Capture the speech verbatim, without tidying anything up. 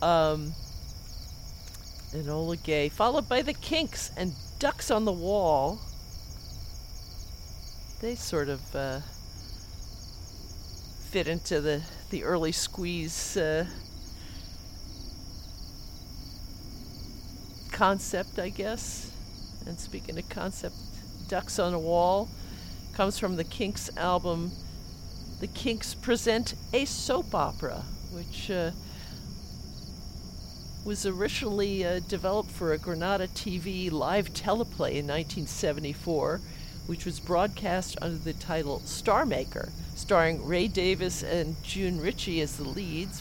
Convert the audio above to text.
Um, Enola Gay, followed by the Kinks and Ducks on the Wall. They sort of uh, fit into the, the early Squeeze uh, concept, I guess. And speaking of concept, Ducks on a Wall comes from the Kinks album The Kinks Present a Soap Opera, which uh, was originally uh, developed for a Granada T V live teleplay in nineteen seventy-four, which was broadcast under the title Star Maker, starring Ray Davis and June Ritchie as the leads,